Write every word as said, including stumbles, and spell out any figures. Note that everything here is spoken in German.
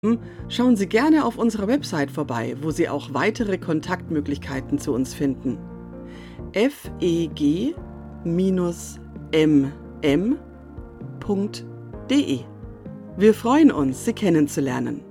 Schauen Sie gerne auf unserer Website vorbei, wo Sie auch weitere Kontaktmöglichkeiten zu uns finden. f e g m m punkt d e. Wir freuen uns, Sie kennenzulernen.